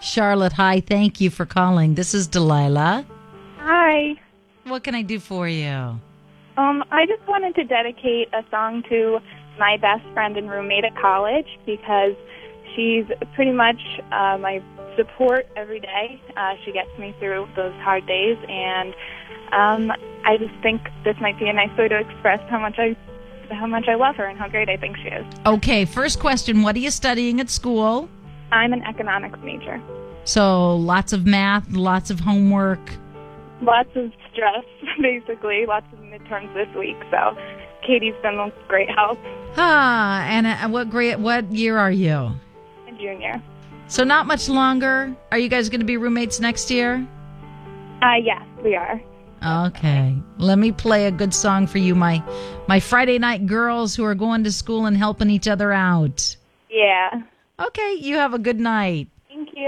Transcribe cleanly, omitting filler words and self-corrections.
Charlotte, hi. Thank you for calling. This is Delilah. Hi. What can I do for you? I just wanted to dedicate a song to my best friend and roommate at college because she's pretty much my support every day. She gets me through those hard days, and I just think this might be a nice way to express how much I love her and how great I think she is. Okay, first question. What are you studying at school? I'm an economics major. So lots of math, lots of homework. Lots of stress, basically. Lots of midterms this week. So Katie's been a great help. And what year are you? A junior. So not much longer. Are you guys going to be roommates next year? Yes, we are. Okay. Let me play a good song for you, my Friday night girls who are going to school and helping each other out. Yeah. Okay, you have a good night.